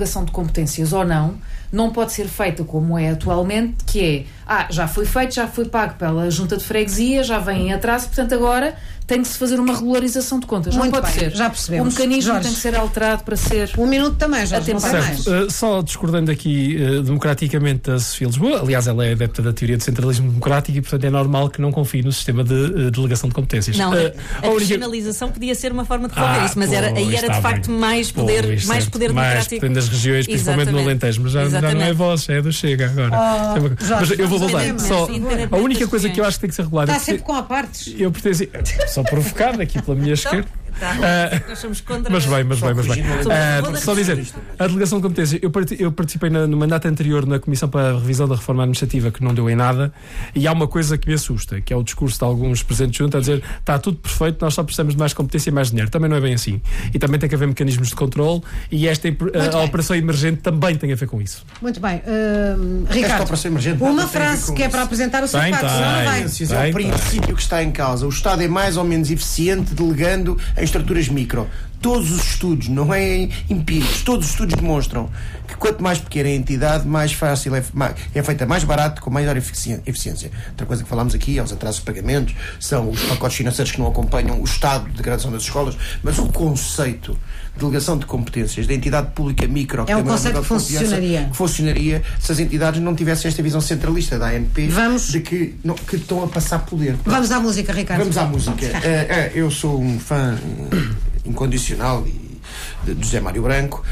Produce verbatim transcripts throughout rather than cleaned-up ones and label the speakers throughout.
Speaker 1: delegação de competências ou não, não pode ser feita como é atualmente, que é, ah, já foi feito, já foi pago pela junta de freguesia, já vem em atraso, portanto agora tem que se fazer uma regularização de contas.
Speaker 2: Muito
Speaker 1: não pode
Speaker 2: bem,
Speaker 1: ser.
Speaker 2: já percebemos.
Speaker 1: O mecanismo
Speaker 2: Jorge,
Speaker 1: tem que ser alterado para ser...
Speaker 2: Um minuto também, já não sei mais.
Speaker 3: Uh, só discordando aqui uh, democraticamente da Sofia Lisboa, aliás, ela é adepta da teoria do centralismo democrático e, portanto, é normal que não confie no sistema de uh, delegação de competências.
Speaker 4: Não,
Speaker 3: uh,
Speaker 4: a, a
Speaker 3: única...
Speaker 4: regionalização podia ser uma forma de resolver
Speaker 3: ah,
Speaker 4: isso, mas era, aí era de facto bem. mais poder,
Speaker 3: pois,
Speaker 4: mais
Speaker 3: certo.
Speaker 4: poder
Speaker 3: mais
Speaker 4: democrático.
Speaker 3: Depende das regiões, principalmente
Speaker 4: Exatamente.
Speaker 3: no Alentejo, mas já, já não é voz, é do Chega agora.
Speaker 2: Oh,
Speaker 3: mas eu vou voltar. Só, a única coisa
Speaker 4: regiões.
Speaker 3: que eu acho que tem que ser regulada...
Speaker 2: Está sempre com apartes.
Speaker 3: Eu pertenço... Só provocado aqui pela minha esquerda.
Speaker 4: Tá,
Speaker 3: uh,
Speaker 4: nós somos contra...
Speaker 3: Mas bem, mas bem, mas bem. Uh, só dizer, a delegação de competência, eu, part, eu participei na, no mandato anterior na Comissão para a Revisão da Reforma Administrativa, que não deu em nada, e há uma coisa que me assusta, que é o discurso de alguns presidentes de junta a dizer, está tudo perfeito, nós só precisamos de mais competência e mais dinheiro. Também não é bem assim. E também tem que haver mecanismos de controle, e esta a, a operação emergente também tem a ver com isso.
Speaker 2: Muito bem. Uh, Ricardo, uma frase que é para apresentar o seu facto, senão não vai.
Speaker 5: É o princípio que está em causa. O Estado é mais ou menos eficiente delegando em estruturas micro. Todos os estudos, não é empíricos, todos os estudos demonstram que quanto mais pequena é a entidade, mais fácil é, é feita mais barato, com maior eficiência. Outra coisa que falámos aqui é os atrasos de pagamentos, são os pacotes financeiros que não acompanham o estado de degradação das escolas, mas o conceito de delegação de competências da entidade pública micro, que
Speaker 2: é um conceito que funcionaria.
Speaker 5: que funcionaria se as entidades não tivessem esta visão centralista da A N P,
Speaker 2: Vamos.
Speaker 5: de que, não, que estão a passar poder.
Speaker 2: Vamos à música, Ricardo.
Speaker 5: Vamos à música. uh, uh, eu sou um fã incondicional e de José Mário Branco,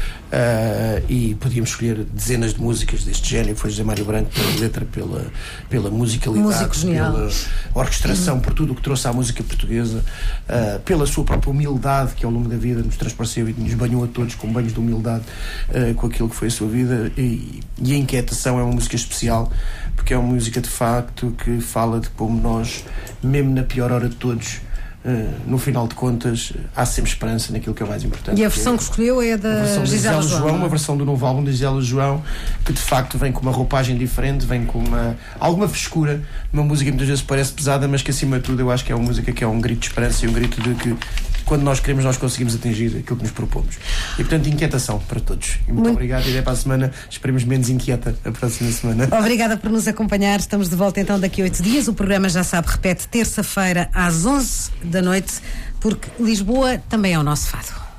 Speaker 5: uh, e podíamos escolher dezenas de músicas deste género. Foi José Mário Branco pela letra, pela, pela musicalidade, pela orquestração, uhum. por tudo o que trouxe à música portuguesa, uh, pela sua própria humildade, que ao longo da vida nos transpareceu e nos banhou a todos com banhos de humildade, uh, com aquilo que foi a sua vida. E, e a Inquietação é uma música especial, porque é uma música de facto que fala de como nós, mesmo na pior hora de todos, Uh, no final de contas, há sempre esperança naquilo que é o mais importante.
Speaker 2: E a versão que escolheu é a da Gisela,
Speaker 5: Gisela
Speaker 2: João,
Speaker 5: João, uma versão do novo álbum da Gisela João, que de facto vem com uma roupagem diferente, vem com uma, alguma frescura, uma música que muitas vezes parece pesada, mas que acima de tudo eu acho que é uma música que é um grito de esperança e um grito de que quando nós queremos nós conseguimos atingir aquilo que nos propomos. E portanto, Inquietação para todos. E muito, muito obrigado, e até para a semana, esperemos menos inquieta a próxima semana.
Speaker 2: Obrigada por nos acompanhar, estamos de volta então daqui a oito dias. O programa, já sabe, repete terça-feira às onze da noite, porque Lisboa também é o nosso fado.